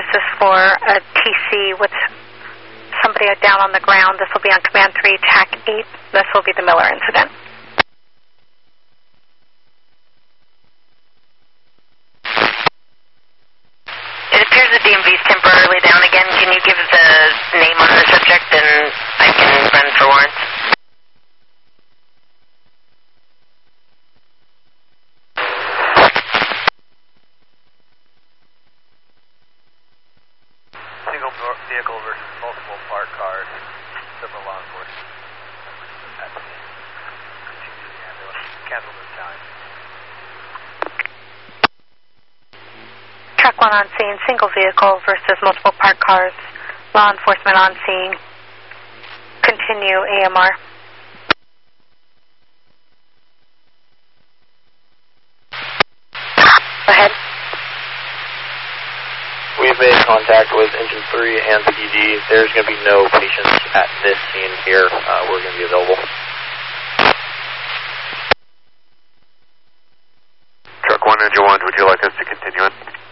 This is for a TC with somebody down on the ground. This will be on Command 3, TAC 8. This will be the Miller incident. It appears the DMV is temporarily down again. Can you give the name on the subject and I can run for warrants? Single vehicle versus multiple parked cars. Several law enforcement. Continue the ambulance. Cancel this time. Truck 1 on scene, single vehicle versus multiple parked cars. Law enforcement on scene. Continue AMR. Go ahead. We've made contact with Engine 3 and PD. There's going to be no patients at this scene here. We're going to be available. Truck 1, Engine 1, would you like us to continue it?